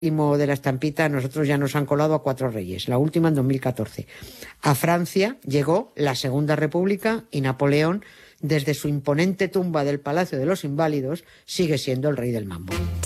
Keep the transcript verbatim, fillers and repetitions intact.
último de la estampita, nosotros ya nos han colado a cuatro reyes, la última en dos mil catorce. A Francia llegó la Segunda República y Napoleón, desde su imponente tumba del Palacio de los Inválidos, sigue siendo el rey del mambo.